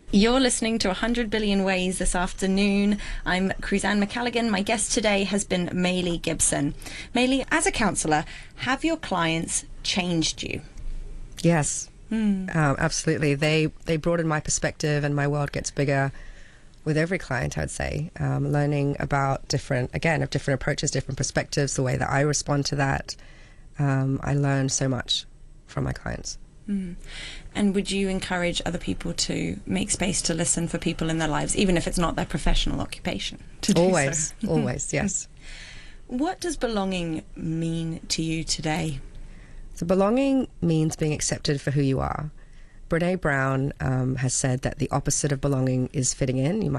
You're listening to 100 Billion Ways this afternoon. I'm Cruzanne McCalligan. My guest today has been Maylie Gibson. Maylie, as a counsellor, have your clients changed you? Yes, absolutely. They broaden my perspective, and my world gets bigger with every client, I'd say. Learning about different approaches, different perspectives, the way that I respond to that. I learn so much from my clients. And would you encourage other people to make space to listen for people in their lives, even if it's not their professional occupation? To do Always, so? always, yes. What does belonging mean to you today? So belonging means being accepted for who you are. Brene Brown has said that the opposite of belonging is fitting in. You might